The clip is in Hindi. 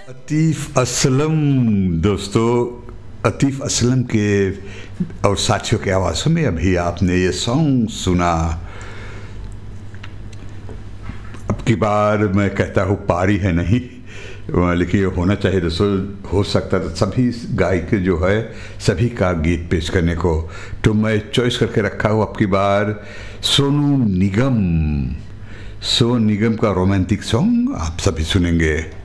अतीफ़ असलम दोस्तों, अतीफ़ असलम के और साथियों के आवाज़ों में अभी आपने ये सॉन्ग सुना। अब की बार मैं कहता हूँ पारी है नहीं, लेकिन ये होना चाहिए दोस्तों। हो सकता है सभी गायक जो है सभी का गीत पेश करने को, तो मैं चॉइस करके रखा हूँ अब की बार सोनू निगम का रोमांटिक सॉन्ग आप सभी सुनेंगे।